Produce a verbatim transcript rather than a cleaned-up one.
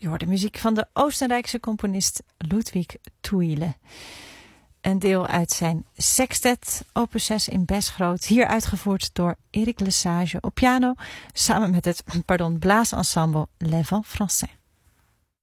Je hoort de muziek van de Oostenrijkse componist Ludwig Thuile. Een deel uit zijn sextet, opus zes in Besgroot, hier uitgevoerd door Eric Lesage op piano, samen met het pardon, blaasensemble Les Vents Français.